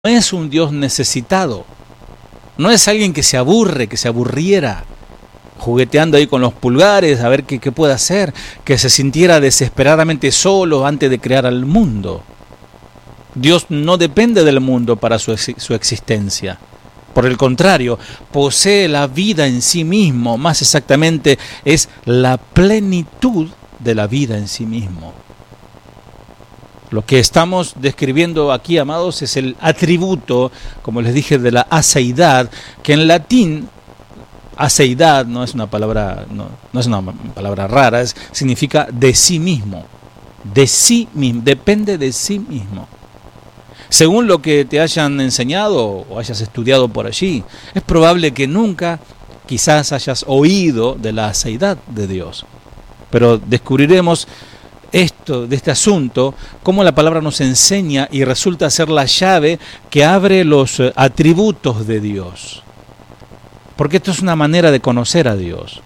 es un Dios necesitado. No es alguien que se aburre, que se aburriera, jugueteando ahí con los pulgares a ver qué puede hacer, que se sintiera desesperadamente solo antes de crear al mundo. Dios no depende del mundo para su existencia. Por el contrario, posee la vida en sí mismo, más exactamente es la plenitud de la vida en sí mismo. Lo que estamos describiendo aquí, amados, es el atributo, como les dije, de la aseidad, que en latín, aseidad no es una palabra, no es una palabra rara, significa de sí mismo, depende de sí mismo. Según lo que te hayan enseñado o hayas estudiado por allí, es probable que nunca quizás hayas oído de la aseidad de Dios. Pero descubriremos de este asunto, cómo la palabra nos enseña y resulta ser la llave que abre los atributos de Dios. Porque esto es una manera de conocer a Dios.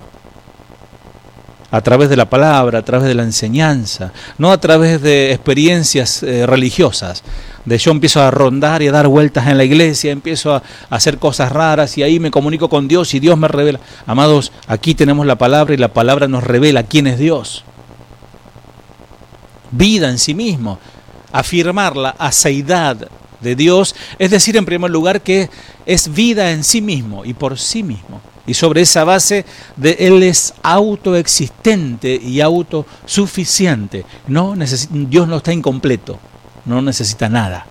A través de la palabra, a través de la enseñanza, no a través de experiencias religiosas. De yo empiezo a rondar y a dar vueltas en la iglesia, empiezo a hacer cosas raras y ahí me comunico con Dios y Dios me revela. Amados, aquí tenemos la palabra y la palabra nos revela quién es Dios. Vida en sí mismo. Afirmar la aseidad de Dios, es decir, en primer lugar, que es vida en sí mismo y por sí mismo. Y sobre esa base de Él es autoexistente y autosuficiente. Dios no está incompleto, no necesita nada.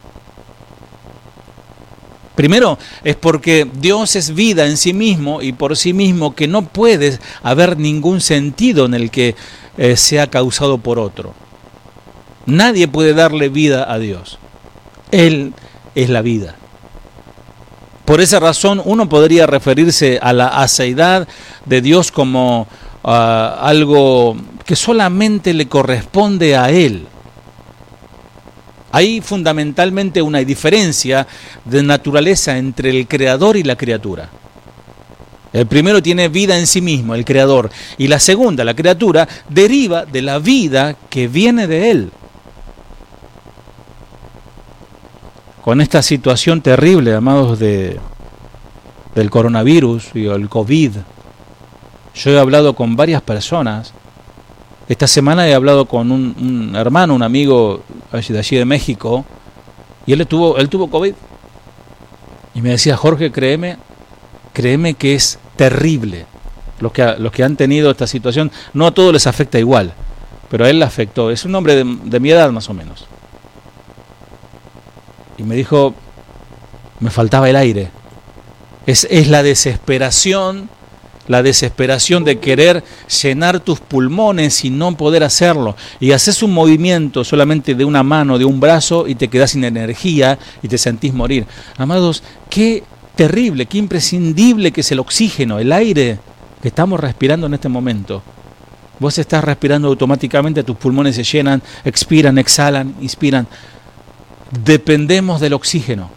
Primero es porque Dios es vida en sí mismo y por sí mismo, que no puede haber ningún sentido en el que sea causado por otro. Nadie puede darle vida a Dios. Él es la vida. Por esa razón uno podría referirse a la aseidad de Dios como algo que solamente le corresponde a Él. Hay fundamentalmente una diferencia de naturaleza entre el creador y la criatura. El primero tiene vida en sí mismo, el creador, y la segunda, la criatura, deriva de la vida que viene de Él. Con esta situación terrible, amados, del coronavirus y el COVID, yo he hablado con varias personas. Esta semana he hablado con un hermano, un amigo de allí de México, y él tuvo COVID. Y me decía, Jorge, créeme que es terrible. Los que han tenido esta situación, no a todos les afecta igual, pero a él le afectó. Es un hombre de mi edad más o menos. Y me dijo, me faltaba el aire. Es la desesperación de querer llenar tus pulmones y no poder hacerlo. Y haces un movimiento solamente de una mano, de un brazo, y te quedás sin energía y te sentís morir. Amados, qué terrible, qué imprescindible que es el oxígeno, el aire que estamos respirando en este momento. Vos estás respirando automáticamente, tus pulmones se llenan, expiran, exhalan, inspiran. Dependemos del oxígeno.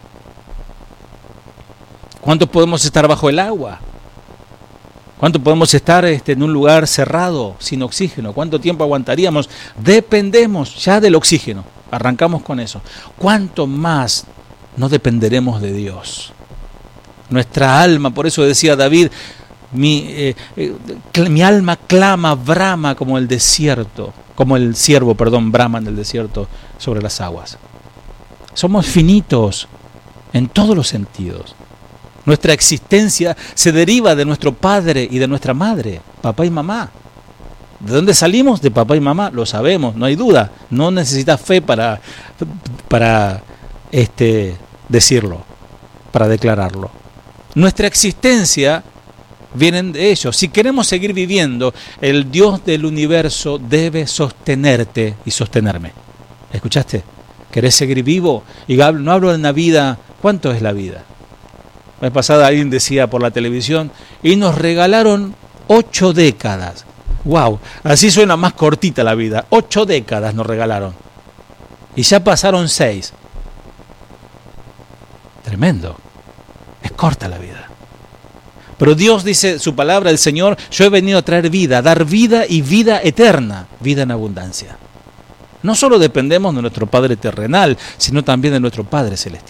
¿Cuánto podemos estar bajo el agua? ¿Cuánto podemos estar en un lugar cerrado, sin oxígeno? ¿Cuánto tiempo aguantaríamos? Dependemos ya del oxígeno. Arrancamos con eso. ¿Cuánto más no dependeremos de Dios? Nuestra alma, por eso decía David, mi alma clama, brama como el desierto, como el ciervo, brama en el desierto sobre las aguas. Somos finitos en todos los sentidos. Nuestra existencia se deriva de nuestro padre y de nuestra madre, papá y mamá. ¿De dónde salimos? De papá y mamá, lo sabemos, no hay duda. No necesitas fe para decirlo, para declararlo. Nuestra existencia viene de ellos. Si queremos seguir viviendo, el Dios del universo debe sostenerte y sostenerme. ¿Escuchaste? ¿Querés seguir vivo? Y no hablo de una vida. ¿Cuánto es la vida? La vez pasada alguien decía por la televisión, y nos regalaron 8 décadas. ¡Wow! Así suena más cortita la vida. 8 décadas nos regalaron. Y ya pasaron 6. Tremendo. Es corta la vida. Pero Dios dice, su palabra, el Señor, yo he venido a traer vida, a dar vida y vida eterna, vida en abundancia. No solo dependemos de nuestro Padre terrenal, sino también de nuestro Padre celestial.